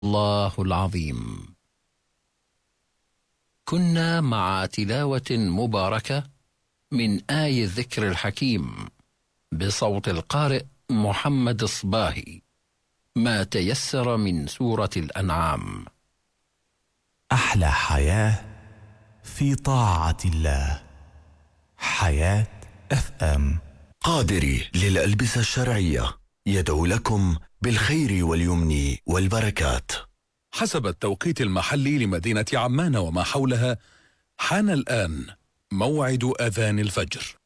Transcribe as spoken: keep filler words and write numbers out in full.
الله العظيم. كنا مع تلاوة مباركة من آي الذكر الحكيم بصوت القارئ محمد الصباهي، ما تيسر من سورة الأنعام. أحلى حياة في طاعة الله. حياة اف ام. قادري للألبسة الشرعية يدعو لكم بالخير واليمن والبركات. حسب التوقيت المحلي لمدينة عمان وما حولها، حان الآن موعد أذان الفجر.